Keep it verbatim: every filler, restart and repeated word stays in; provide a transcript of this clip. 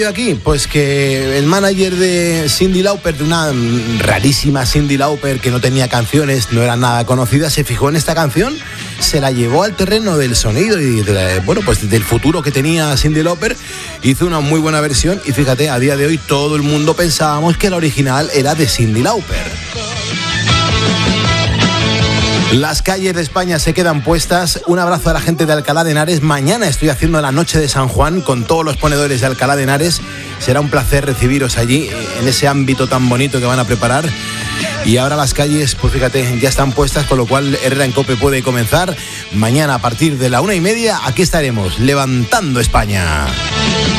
Aquí, pues que el manager de Cyndi Lauper, de una rarísima Cyndi Lauper que no tenía canciones, no era nada conocida, se fijó en esta canción, se la llevó al terreno del sonido y de la, bueno, pues del futuro que tenía Cyndi Lauper, hizo una muy buena versión y fíjate, a día de hoy todo el mundo pensábamos que la original era de Cyndi Lauper. Las calles de España se quedan puestas. Un abrazo a la gente de Alcalá de Henares. Mañana estoy haciendo la noche de San Juan con todos los ponedores de Alcalá de Henares. Será un placer recibiros allí, en ese ámbito tan bonito que van a preparar. Y ahora las calles, pues fíjate, ya están puestas, con lo cual Herrera en Cope puede comenzar. Mañana a partir de la una y media, aquí estaremos, levantando España.